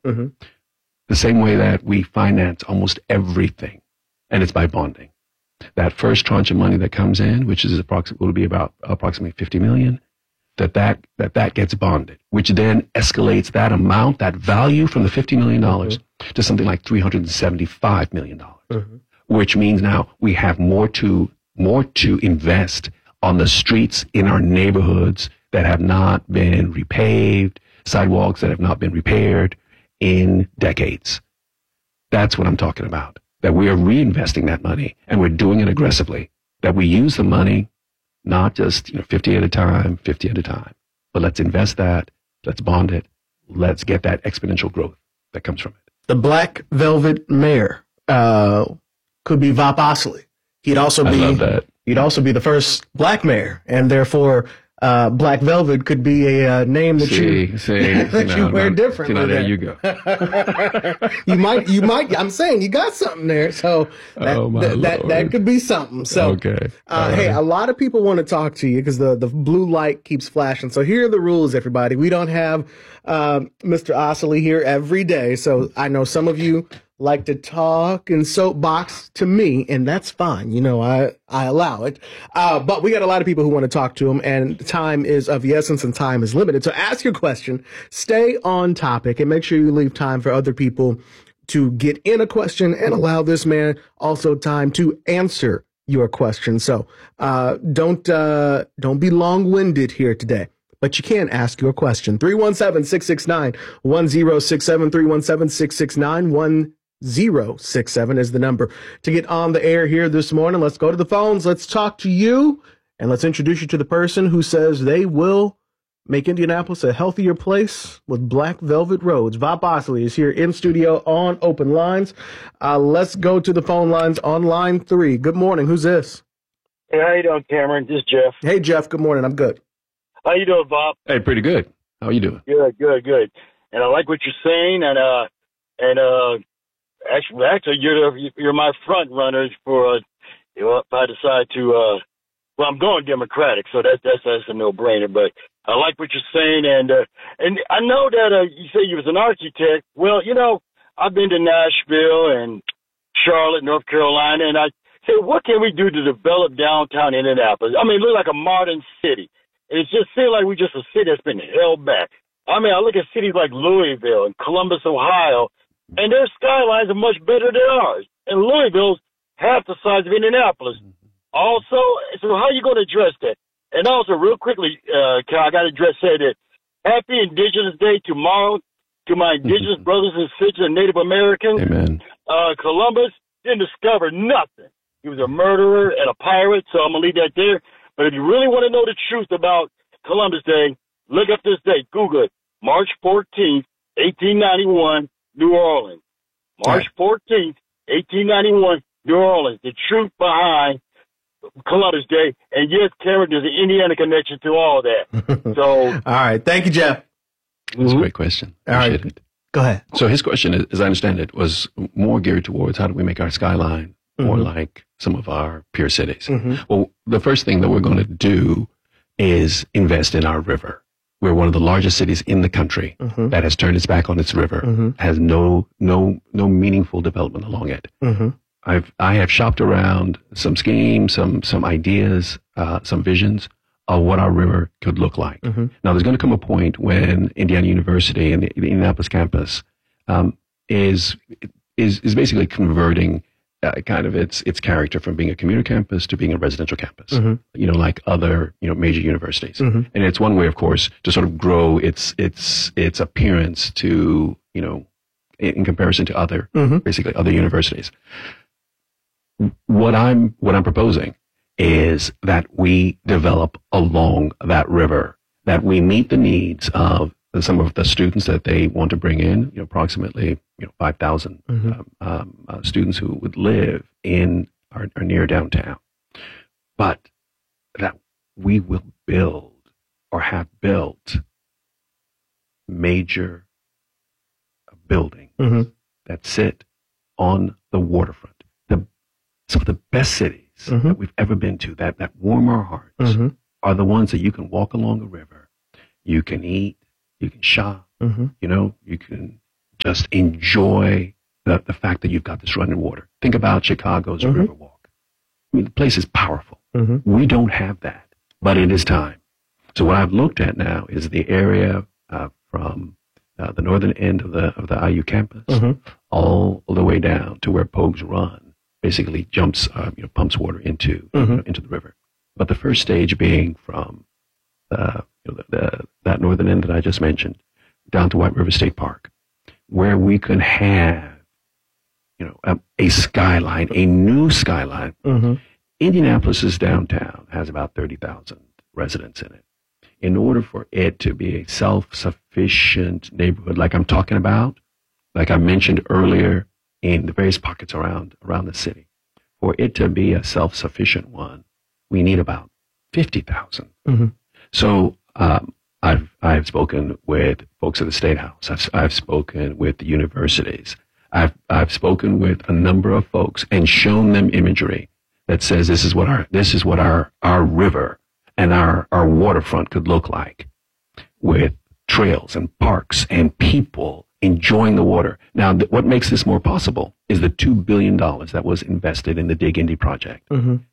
Mm-hmm. The same way that we finance almost everything, and it's by bonding. That first tranche of money that comes in, which is will be about approximately 50 million, that gets bonded, which then escalates that amount, that value from the $50 million to something like $375 million, which means now we have more to invest on the streets in our neighborhoods that have not been repaved, sidewalks that have not been repaired in decades. That's what I'm talking about. That we are reinvesting that money, and we're doing it aggressively. That we use the money, not just 50 at a time, but let's invest that, let's bond it, let's get that exponential growth that comes from it. The Black Velvet Mayor could be Vop Osili. He'd also be the first black mayor, and therefore Black Velvet could be a name that you wear differently. There you go. you might. I'm saying you got something there. So that could be something. So okay. Hey, a lot of people want to talk to you because the blue light keeps flashing. So here are the rules, everybody. We don't have Mr. Osili here every day, so I know some of you like to talk and soapbox to me, and that's fine. I allow it. But we got a lot of people who want to talk to him, and time is of the essence and time is limited. So ask your question, stay on topic, and make sure you leave time for other people to get in a question and allow this man also time to answer your question. So don't be long-winded here today. But you can ask your question. 317-669-1067, 317-669-1067 is the number to get on the air here this morning. Let's go to the phones. Let's talk to you, and let's introduce you to the person who says they will make Indianapolis a healthier place with black velvet roads. Vop Osili is here in studio on Open Lines. Let's go to the phone lines on line 3. Good morning. Who's this? Hey, how you doing, Cameron? This is Jeff. Hey, Jeff. Good morning. I'm good. How you doing, Bob? Hey, pretty good. How are you doing? Good. And I like what you're saying, and actually, you're my front runners for if I decide to. Well, I'm going Democratic, so that's a no-brainer. But I like what you're saying, and I know that you say you was an architect. Well, I've been to Nashville and Charlotte, North Carolina, and I say, what can we do to develop downtown Indianapolis? I mean, it looks like a modern city. It just seems like we're just a city that's been held back. I mean, I look at cities like Louisville and Columbus, Ohio, and their skylines are much better than ours. And Louisville's half the size of Indianapolis. Also, so how are you going to address that? And also, real quickly, I got to say that Happy Indigenous Day tomorrow to my Indigenous brothers and sisters and Native Americans. Amen. Columbus didn't discover nothing. He was a murderer and a pirate, so I'm going to leave that there. But if you really want to know the truth about Columbus Day, look up this date. Google it. March 14th, 1891, New Orleans. March 14th, 1891, New Orleans. The truth behind Columbus Day. And yes, Cameron, there's an Indiana connection to all that. So, all right. Thank you, Jeff. That's a great question. Appreciate it. Go ahead. So his question, as I understand it, was more geared towards how do we make our skyline more like some of our peer cities. Well, the first thing that we're going to do is invest in our river. We're one of the largest cities in the country that has turned its back on its river, has no meaningful development along it. I have shopped around some schemes, some ideas, some visions of what our river could look like. Now, there's going to come a point when Indiana University and the Indianapolis campus is basically converting kind of its character from being a commuter campus to being a residential campus, like other, major universities. And it's one way, of course, to sort of grow its appearance to, in comparison to other, basically other universities. What I'm proposing is that we develop along that river, that we meet the needs of some of the students that they want to bring in, approximately 5,000 students who would live in or near downtown, but that we will build or have built major buildings that sit on the waterfront. Some of the best cities that we've ever been to, that warm our hearts, are the ones that you can walk along a river, you can eat, you can shop, you can just enjoy the fact that you've got this running water. Think about Chicago's Riverwalk. I mean, the place is powerful. We don't have that, but it is time. So what I've looked at now is the area from the northern end of the IU campus all the way down to where Pogues Run basically jumps, pumps water into into the river. But the first stage being from that northern end that I just mentioned down to White River State Park, where we can have a skyline, a new skyline. Indianapolis's downtown has about 30,000 residents in it. In order for it to be a self-sufficient neighborhood like I'm talking about, like I mentioned earlier in the various pockets around the city, for it to be a self-sufficient one, we need about 50,000. So I've spoken with folks at the State House. I've spoken with the universities. I've spoken with a number of folks and shown them imagery that says this is what our river and our waterfront could look like, with trails and parks and people enjoying the water. Now, what makes this more possible is the $2 billion that was invested in the Dig Indy project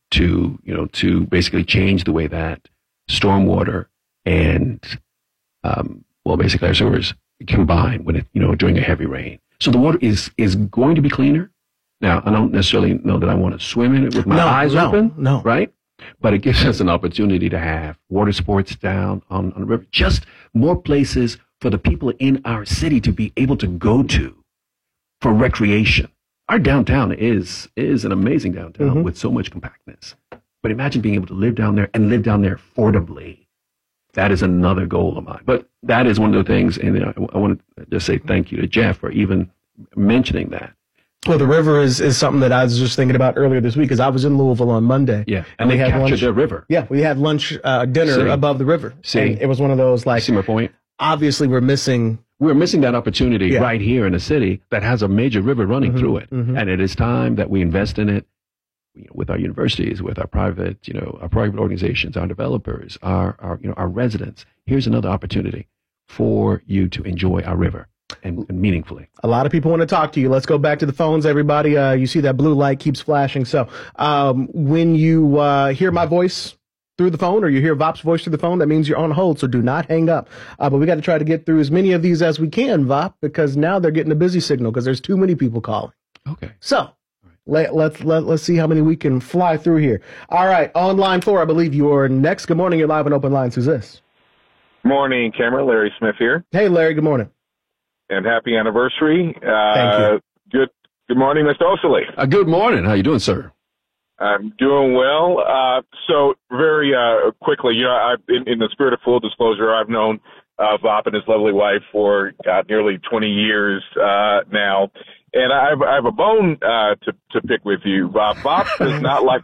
to basically change the way that stormwater and basically our sewers combine when during a heavy rain. So the water is going to be cleaner. Now, I don't necessarily know that I want to swim in it with my eyes open, right? But it gives us an opportunity to have water sports down on the river, just more places for the people in our city to be able to go to for recreation. Our downtown is an amazing downtown with so much compactness. But imagine being able to live down there and live down there affordably. That is another goal of mine. But that is one of the things, and I want to just say thank you to Jeff for even mentioning that. Well, the river is something that I was just thinking about earlier this week, because I was in Louisville on Monday. Yeah, and they had captured lunch, the river. Yeah, we had lunch, dinner above the river. And it was one of those, like, see my point? Obviously, we're missing that opportunity right here in a city that has a major river running through it. And it is time that we invest in it with our universities, with our private organizations, our developers, our residents. Here's another opportunity for you to enjoy our river. And meaningfully. A lot of people want to talk to you. Let's go back to the phones, everybody. You see that blue light keeps flashing. So when you hear my voice through the phone, or you hear Vop's voice through the phone, that means you're on hold, so do not hang up. But we got to try to get through as many of these as we can, Vop, because now they're getting a busy signal because there's too many people calling. Okay. So let's see how many we can fly through here. All right, on line 4, I believe you're next. Good morning. You're live on Open Lines. Who's this? Morning, Cameron. Larry Smith here. Hey, Larry. Good morning. And happy anniversary. Thank you. Good morning, Mr. Oseley. Good morning. How you doing, sir? I'm doing well. So very quickly, in the spirit of full disclosure, I've known Vop and his lovely wife for nearly 20 years now, and I have a bone to pick with you, Vop. Vop does not like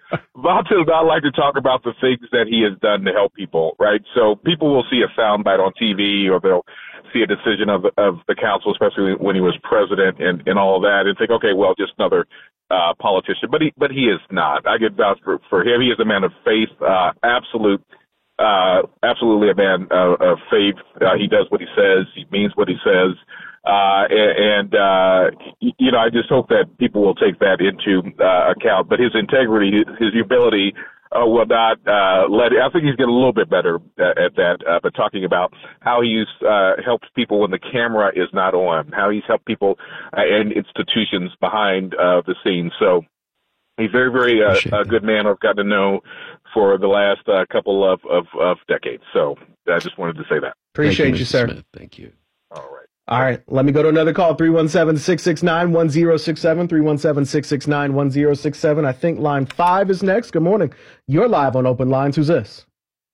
to talk about the things that he has done to help people, right? So people will see a soundbite on TV, or they'll see a decision of the council, especially when he was president and all of that, and think, okay, well, just another politician. But he is not. I get vouch for him. He is a man of faith, absolutely a man of faith. He does what he says. He means what he says. I just hope that people will take that into account. But his integrity, his humility, will not I think he's getting a little bit better at that. But talking about how he's helped people when the camera is not on, how he's helped people and institutions behind the scenes. So he's very, very a good man I've gotten to know for the last couple of decades. So I just wanted to say that. Appreciate you, sir. Smith. Thank you. All right. Let me go to another call. 317-669-1067. 317-669-1067. I think line 5 is next. Good morning. You're live on Open Lines. Who's this?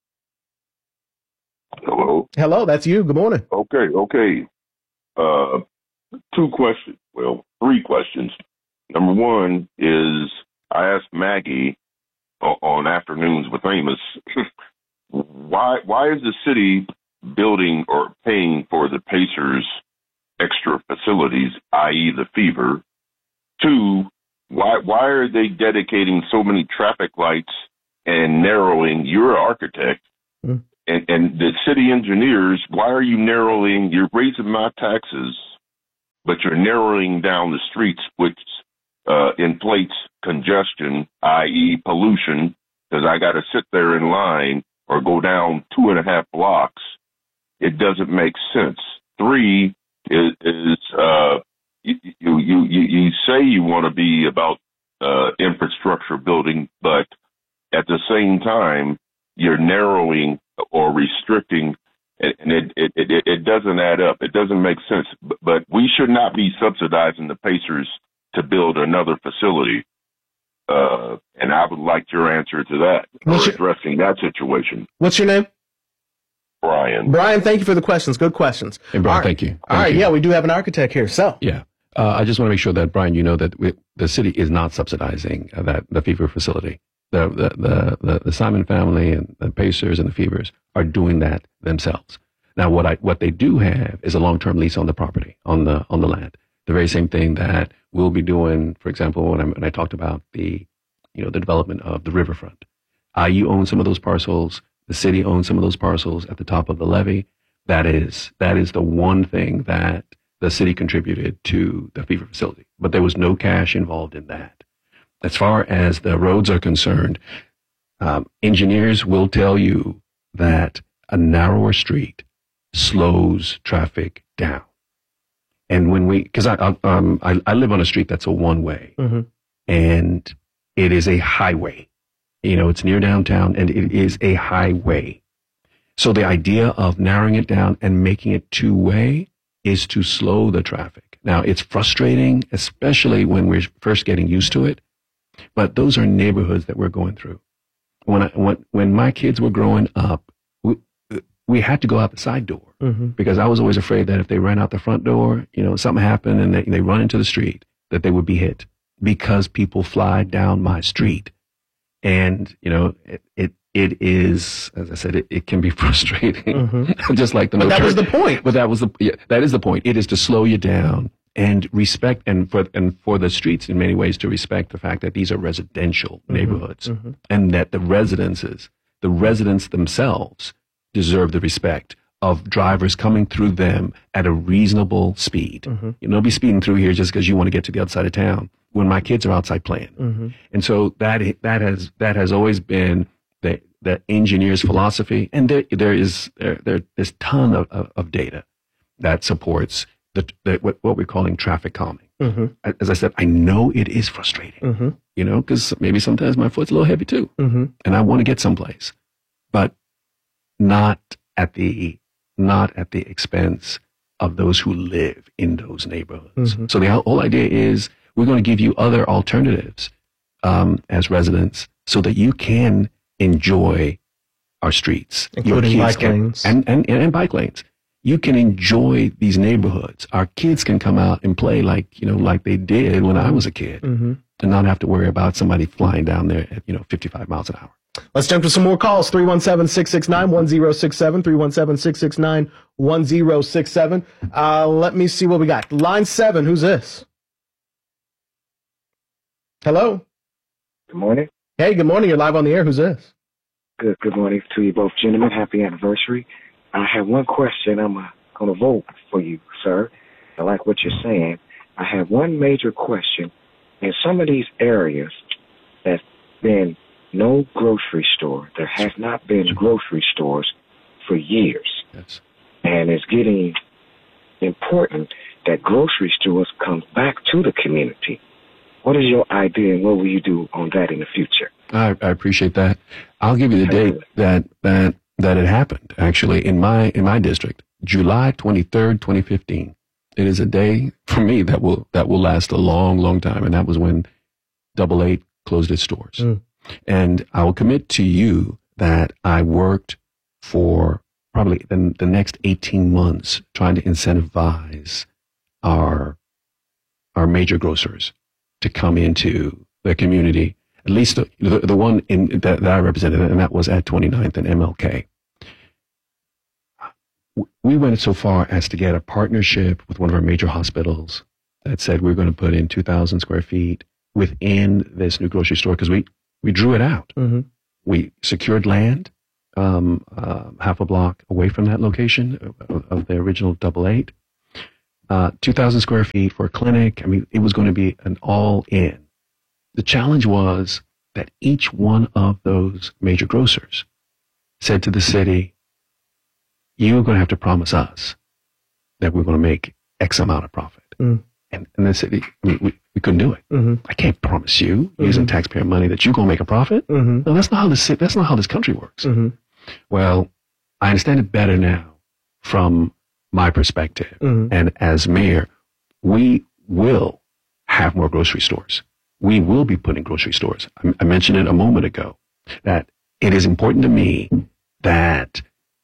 Hello. Hello. That's you. Good morning. Okay. 2 questions. Well, 3 questions. Number 1 is, I asked Maggie on Afternoons with Amos, why is the city building or paying for the Pacers' extra facilities, i.e. the Fever? 2, why are they dedicating so many traffic lights and narrowing? You're an architect, and the city engineers, why are you narrowing? You're raising my taxes but you're narrowing down the streets, which inflates congestion, i.e. pollution, because I got to sit there in line or go down 2.5 blocks. It doesn't make sense. 3 is you say you want to be about infrastructure building, but at the same time you're narrowing or restricting, and it doesn't add up. It doesn't make sense. But we should not be subsidizing the Pacers to build another facility. And I would like your answer to that, or addressing that situation. What's your name? Brian. Brian, thank you for the questions. Good questions. Hey, Brian, thank you. All right, yeah, we do have an architect here. So, yeah, I just want to make sure that, Brian, you know that the city is not subsidizing the Fever facility. The Simon family and the Pacers and the Fevers are doing that themselves. Now, what they do have is a long-term lease on the property, on the land. The very same thing that we'll be doing, for example, when I talked about the development of the riverfront. IU owns some of those parcels. The city owns some of those parcels at the top of the levee. That is the one thing that the city contributed to the Fever facility, but there was no cash involved in that. As far as the roads are concerned, engineers will tell you that a narrower street slows traffic down. And because I live on a street that's a one-way, and it is a highway. It's near downtown, and it is a highway. So the idea of narrowing it down and making it two-way is to slow the traffic. Now, it's frustrating, especially when we're first getting used to it, but those are neighborhoods that we're going through. When my kids were growing up, we had to go out the side door because I was always afraid that if they ran out the front door, something happened and they run into the street, that they would be hit because people fly down my street. And, it is, as I said, it can be frustrating, just like the no But that turn. was the point. But that is the point. It is to slow you down and respect, and for the streets in many ways to respect the fact that these are residential neighborhoods and that the residents themselves deserve the respect of drivers coming through them at a reasonable speed. Don't be speeding through here just because you want to get to the other side of town when my kids are outside playing. And so that has always been the engineer's philosophy. And there's a ton of data that supports what we're calling traffic calming. As I said, I know it is frustrating, because maybe sometimes my foot's a little heavy too, and I want to get someplace, but not at the expense of those who live in those neighborhoods. So the whole idea is we're going to give you other alternatives as residents so that you can enjoy our streets, including bike lanes and bike lanes. You can enjoy these neighborhoods. Our kids can come out and play like they did when I was a kid, and not have to worry about somebody flying down there at 55 miles an hour. Let's jump to some more calls. 317-669-1067, 317-669-1067. Let me see what we got. Line 7, who's this? Hello? Good morning. Hey, good morning. You're live on the air. Who's this? Good morning to you both, gentlemen. Happy anniversary. I have one question. I'm going to vote for you, sir. I like what you're saying. I have one major question. In some of these areas, there's been no grocery store. There has not been grocery stores for years. Yes. And it's getting important that grocery stores come back to the community. What is your idea, and what will you do on that in the future? I appreciate that. I'll give you the date that it happened. Actually, in my district, July 23rd, 2015. It is a day for me that will last a long, long time, and that was when 88 closed its doors. And I will commit to you that I worked for probably the next 18 months trying to incentivize our major grocers to come into the community, at least the one that I represented, and that was at 29th and MLK. We went so far as to get a partnership with one of our major hospitals that said we're going to put in 2,000 square feet within this new grocery store because we drew it out. We secured land half a block away from that location of the original 88. 2,000 square feet for a clinic. I mean, it was going to be an all-in. The challenge was that each one of those major grocers said to the city, you're going to have to promise us that we're going to make X amount of profit. And the city, we couldn't do it. I can't promise you using taxpayer money that you're going to make a profit. No, that's not how this country works. Well, I understand it better now from my perspective. And as mayor, we will have more grocery stores. We will be putting grocery stores. I mentioned it a moment ago that it is important to me that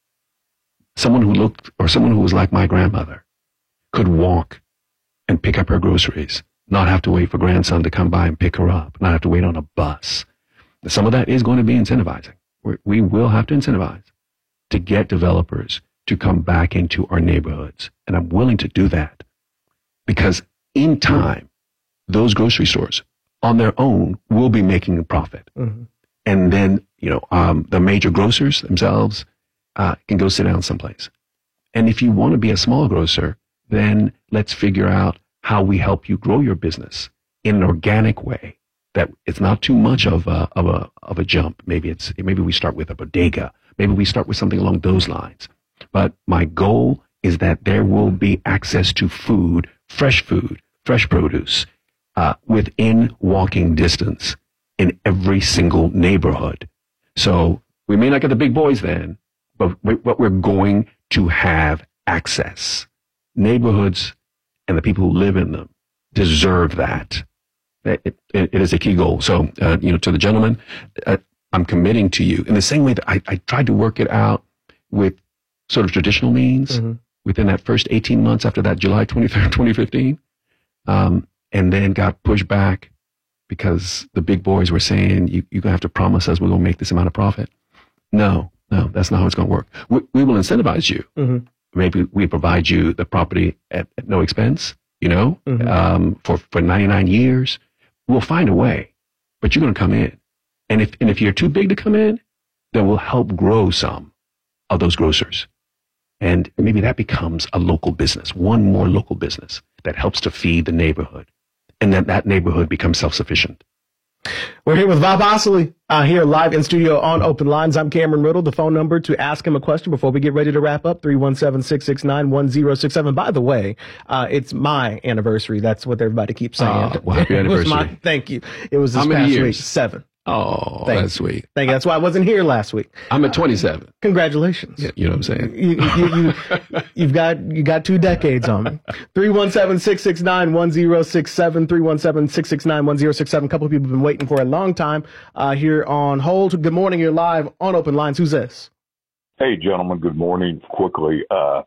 someone who was like my grandmother could walk and pick up her groceries, not have to wait for grandson to come by and pick her up, not have to wait on a bus. Some of that is going to be incentivizing. We will have to incentivize to get developers to come back into our neighborhoods. And I'm willing to do that because in time, those grocery stores on their own will be making a profit. And then, the major grocers themselves can go sit down someplace. And if you want to be a small grocer, then let's figure out how we help you grow your business in an organic way that it's not too much of a jump. Maybe we start with a bodega. Maybe we start with something along those lines. But my goal is that there will be access to food, fresh produce, within walking distance in every single neighborhood. So we may not get the big boys then, but we're going to have access. Neighborhoods and the people who live in them deserve that. It is a key goal. So, to the gentleman, I'm committing to you in the same way that I tried to work it out with sort of traditional means within that first 18 months after that July 23rd, 2015, and then got pushed back because the big boys were saying, you're going to have to promise us we're going to make this amount of profit. No, that's not how it's going to work. We will incentivize you. Maybe we provide you the property at no expense, for 99 years. We'll find a way, but you're going to come in. And if you're too big to come in, then we'll help grow some of those grocers. And maybe that becomes a local business, one more local business that helps to feed the neighborhood. And then that neighborhood becomes self-sufficient. We're here with Bob Osili, here live in studio on Open Lines. I'm Cameron Riddle. The phone number to ask him a question before we get ready to wrap up, 317-669-1067. By the way, it's my anniversary. That's what everybody keeps saying. Well, happy anniversary. Thank you. It was this past week, 7. Oh, that's sweet. Thank you. That's why I wasn't here last week. I'm at 27. Congratulations. Yeah, you know what I'm saying? You got 2 decades on me. 317-669-1067, 317-669-1067. A couple of people have been waiting for a long time here on hold. Good morning. You're live on Open Lines. Who's this? Hey, gentlemen. Good morning. Quickly,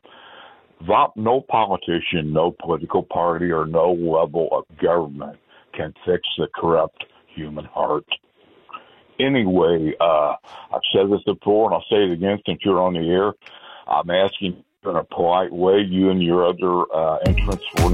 no politician, no political party, or no level of government can fix the corrupt human heart. Anyway, I've said this before, and I'll say it again since you're on the air. I'm asking in a polite way, you and your other entrants for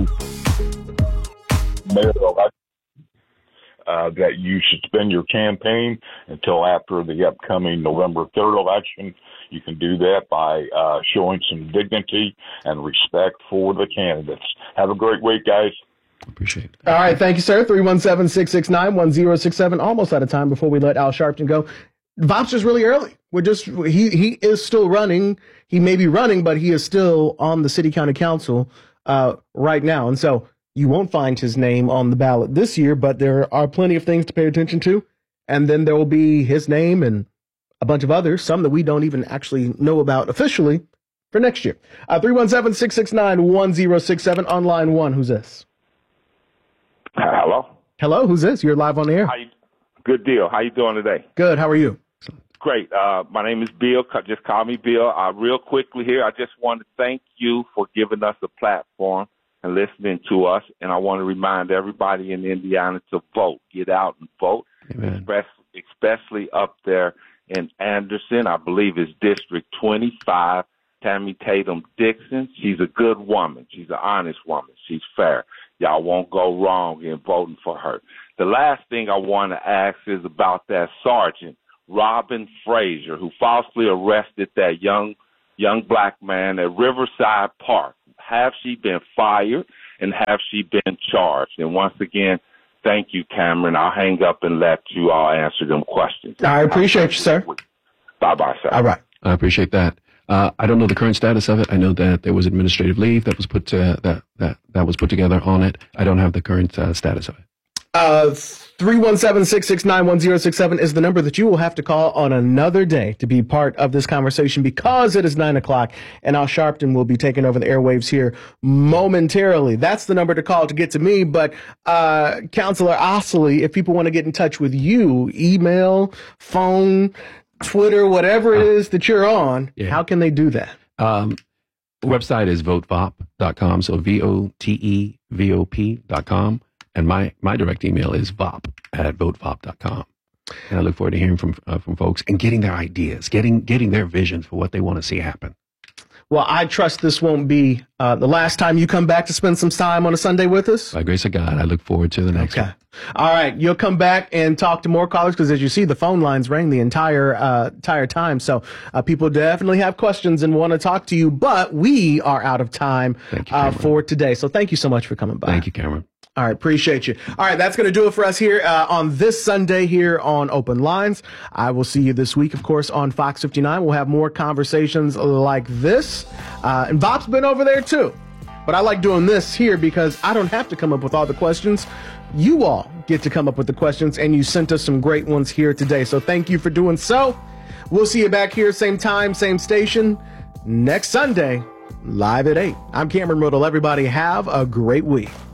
mayor election, that you should spend your campaign until after the upcoming November 3rd election. You can do that by showing some dignity and respect for the candidates. Have a great week, guys. Appreciate it. All right. Thank you, sir. 317-669-1067. Almost out of time before we let Al Sharpton go. Vop's just really early. He is still running. He may be running, but he is still on the city county council right now. And so you won't find his name on the ballot this year, but there are plenty of things to pay attention to. And then there will be his name and a bunch of others, some that we don't even actually know about officially, for next year. 317-669-1067 on line 1. Who's this? Hello. Hello, who's this? You're live on the air. Good deal. How you doing today? Good. How are you? Great. My name is Bill. Just call me Bill. Real quickly here, I just want to thank you for giving us a platform and listening to us. And I want to remind everybody in Indiana to vote. Get out and vote. Amen. Especially up there in Anderson. I believe it's District 25. Tammy Tatum Dixon. She's a good woman. She's an honest woman. She's fair. Y'all won't go wrong in voting for her. The last thing I want to ask is about that Sergeant Robin Frazier, who falsely arrested that young black man at Riverside Park. have she been fired and have she been charged? And once again, thank you, Cameron. I'll hang up and let you all answer them questions. I appreciate you, sir. Bye-bye, sir. All right. I appreciate that. I don't know the current status of it. I know that there was administrative leave that was put that was put together on it. I don't have the current status of it. 317-669-1067 is the number that you will have to call on another day to be part of this conversation because it is 9 o'clock and Al Sharpton will be taking over the airwaves here momentarily. That's the number to call to get to me. But Counselor Ossoly, if people want to get in touch with you, email, phone, Twitter, whatever it is that you're on, how can they do that? The website is votevop.com, so VOTEVOP.com. And my direct email is vop@votevop.com. And I look forward to hearing from folks and getting their ideas, getting their vision for what they want to see happen. Well, I trust this won't be the last time you come back to spend some time on a Sunday with us. By grace of God, I look forward to the next one. All right. You'll come back and talk to more callers because, as you see, the phone lines rang the entire time. So people definitely have questions and want to talk to you. But we are out of time for today. So thank you so much for coming by. Thank you, Cameron. All right. Appreciate you. All right. That's going to do it for us here on this Sunday here on Open Lines. I will see you this week, of course, on Fox 59. We'll have more conversations like this. And Bob's been over there, too. But I like doing this here because I don't have to come up with all the questions. You all get to come up with the questions, and you sent us some great ones here today. So thank you for doing so. We'll see you back here, same time, same station, next Sunday, live at 8. I'm Cameron Riddle. Everybody have a great week.